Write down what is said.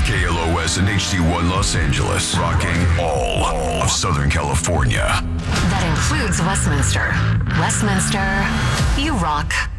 KLOS and HD1 Los Angeles, rocking all of Southern California. That includes Westminster. Westminster, you rock.